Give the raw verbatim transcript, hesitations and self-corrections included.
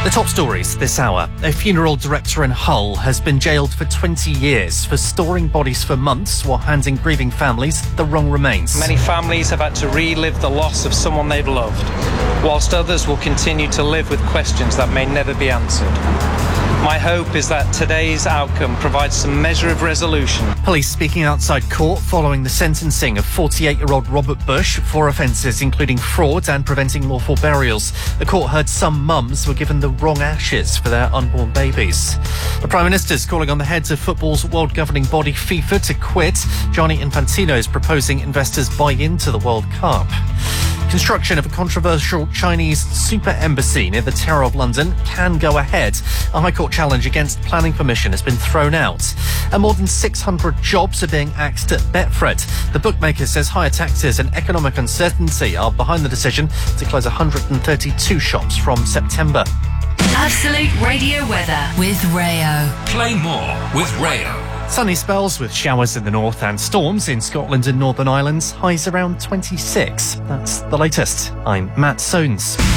The top stories this hour. A funeral director in Hull has been jailed for twenty years for storing bodies for months while handing grieving families the wrong remains. Many families have had to relive the loss of someone they've loved, whilst others will continue to live with questions that may never be answered. My hope is that today's outcome provides some measure of resolution. Police speaking outside court following the sentencing of forty-eight-year-old Robert Bush for offences including fraud and preventing lawful burials. The court heard some mums were given the wrong ashes for their unborn babies. The Prime Minister's calling on the heads of football's world governing body FIFA to quit. Gianni Infantino is proposing investors buy into the World Cup. Construction of a controversial Chinese super embassy near the Tower of London can go ahead. A High Court challenge against planning permission has been thrown out. And more than six hundred jobs are being axed at Betfred. The bookmaker says higher taxes and economic uncertainty are behind the decision to close one hundred thirty-two shops from September. Absolute Radio Weather with Rayo. Play more with Rayo. Sunny spells with showers in the north and storms in Scotland and Northern Ireland. Highs around twenty-six. That's the latest. I'm Matt Soanes.